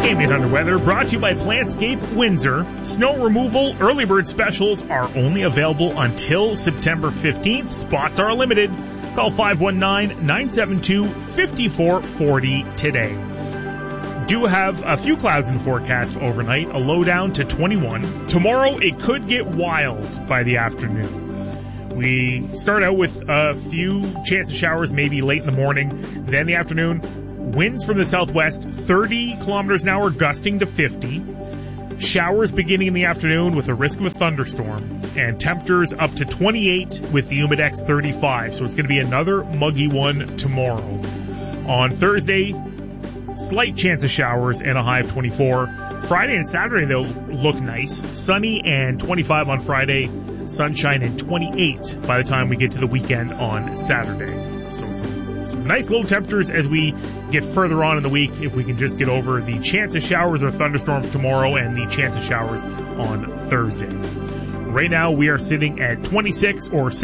AM 800 weather brought to you by Plantscape Windsor. Snow removal early bird specials are only available until September 15th. Spots are limited. Call 519-972-5440 today. Do have a few clouds in the forecast overnight, a low down to 21. Tomorrow it could get wild by the afternoon. We start out with a few chance of showers maybe late in the morning, then the afternoon. Winds from the southwest, 30 kilometers an hour, gusting to 50. Showers beginning in the afternoon with a risk of a thunderstorm. And temperatures up to 28 with the Humidex 35. So it's going to be another muggy one tomorrow. On Thursday, slight chance of showers and a high of 24. Friday and Saturday, they'll look nice. Sunny and 25 on Friday. Sunshine and 28 by the time we get to the weekend on Saturday. So some nice low temperatures as we get further on in the week, if we can just get over the chance of showers or thunderstorms tomorrow and the chance of showers on Thursday. Right now we are sitting at 26 or